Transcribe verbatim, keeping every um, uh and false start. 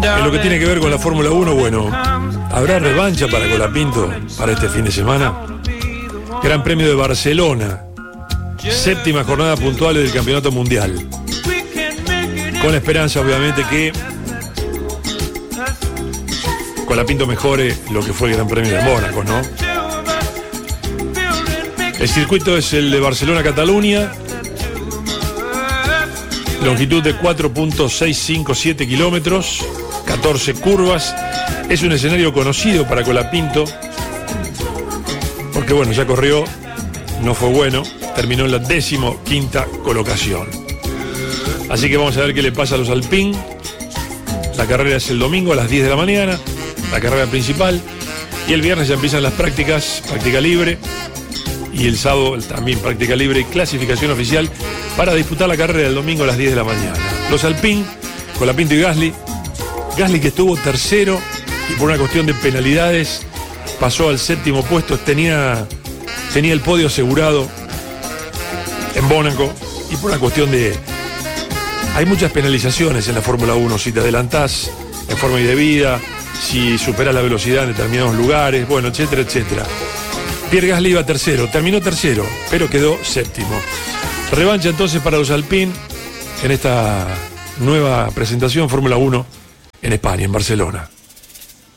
En lo que tiene que ver con la Fórmula uno, bueno, ¿habrá revancha para Colapinto para este fin de semana? Gran Premio de Barcelona, séptima jornada puntual del Campeonato Mundial. Con la esperanza, obviamente, que Colapinto mejore lo que fue el Gran Premio de Mónaco, ¿no? El circuito es el de Barcelona-Cataluña, longitud de cuatro punto seiscientos cincuenta y siete kilómetros, catorce curvas. Es un escenario conocido para Colapinto, porque bueno, ya corrió, no fue bueno, terminó en la decimoquinta colocación. Así que vamos a ver qué le pasa a los Alpine. La carrera es el domingo a las diez de la mañana, la carrera principal, y el viernes ya empiezan las prácticas, práctica libre, y el sábado también práctica libre y clasificación oficial para disputar la carrera del domingo a las diez de la mañana. Los Alpine, Colapinto y Gasly. Gasly, que estuvo tercero y por una cuestión de penalidades pasó al séptimo puesto, tenía, tenía el podio asegurado en Mónaco, y por una cuestión de... Hay muchas penalizaciones en la Fórmula uno, si te adelantás en forma indebida, si superás la velocidad en determinados lugares, bueno, etcétera, etcétera. Pierre Gasly iba tercero, terminó tercero, pero quedó séptimo. Revancha entonces para los Alpine en esta nueva presentación Fórmula uno en España, en Barcelona.